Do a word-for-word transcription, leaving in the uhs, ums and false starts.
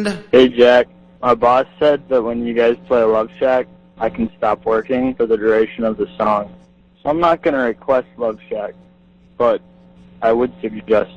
friend. Hey, Jack. My boss said that when you guys play Love Shack, I can stop working for the duration of the song. So I'm not going to request Love Shack, but I would suggest